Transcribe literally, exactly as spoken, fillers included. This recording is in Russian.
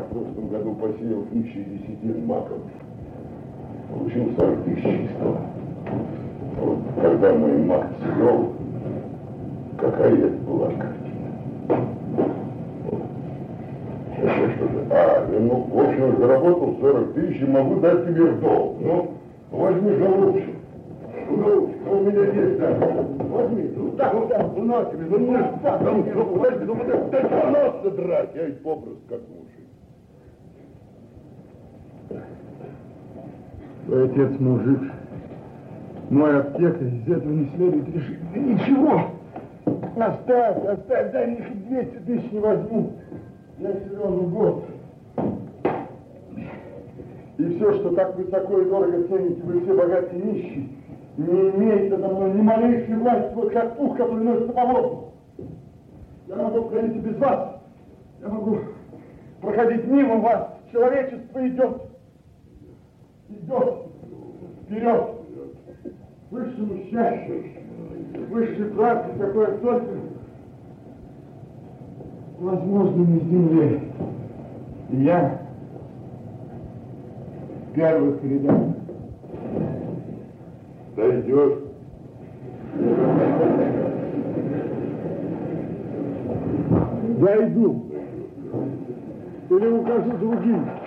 в прошлом году посеял тысячи десятин маков. Получил сорок тысяч чистого. Вот когда мой мак цвел, какая это была картина. Сейчас что-то. А, ну, в общем, заработал сорок тысяч и могу дать тебе в долг. Ну, возьми голубчик. Ну, у меня есть, да. Возьми. Ну, да, ну, да, ну, на тебе. Ну, ну, да, ну, ну, подожди, ну, подожди, да что нас драть? Я ведь попросту как мужик. Твой отец мужик. Мой аптекарь, из этого не следует решить. Да ничего. Оставь, оставь, дай мне хоть двести тысяч не возьму. Я силен год. И все, что так высоко и дорого цените, вы все богатые нищие, не имеет надо мной ни малейшей власти, вот как пух, который носится по воздуху. Я могу обходить и без вас. Я могу проходить мимо вас. Человечество идет. Идет. Вперед. Высшему счастью, высшей правде, какое только возможно на земле. И я в первых рядах. Дойдешь. Дойду. Или укажу другим.